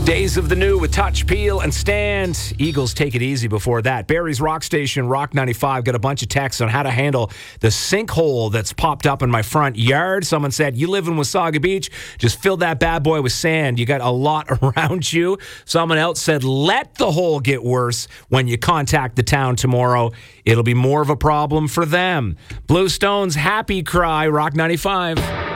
Days of the New with Touch, Peel, and Stand. Eagles take it easy before that. Barrie's Rock Station, Rock 95, got a bunch of texts on how to handle the sinkhole that's popped up in my front yard. Someone said, you live in Wasaga Beach, just fill that bad boy with sand. You got a lot around you. Someone else said, let the hole get worse when you contact the town tomorrow. It'll be more of a problem for them. Blue Stones, Happy Cry, Rock 95.